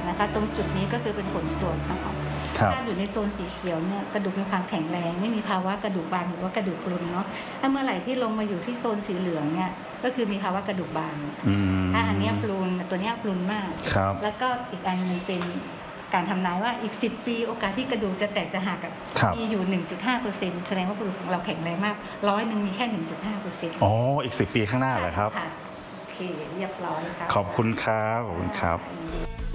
นะคะตรงจุดนี้ก็คือเป็นผลตรวจนะคะถ้าอยู่ในโซนสีเขียวเนี่ยกระดูกมีความแข็งแรงไม่มีภาวะกระดูกบางหรือว่ากระดูกพรุนเนาะถ้าเมื่อไหร่ที่ลงมาอยู่ที่โซนสีเหลืองเนี่ยก็คือมีภาวะกระดูกบางถ้าอันนี้พรุนตัวนี้พรุนมากแล้วก็อีกอันนึงเป็นการทำนายว่าอีก10 ปีโอกาสที่กระดูกจะแตกจะหักมีอยู่ 1.5% แสดงว่ากระดูกของเราแข็งแรงมาก100มีแค่ 1.5% อ๋ออีก10 ปีข้างหน้าเหรอครับโอเคเรียบร้อยค่ะขอบคุณครับ